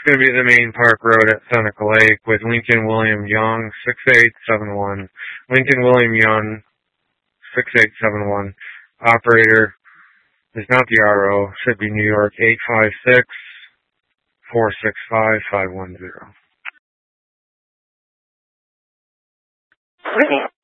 going to be the main park road at Seneca Lake with Lincoln William Young, 6871. Lincoln William Young, 6871. Operator is not the RO, should be New York, 856-465-510.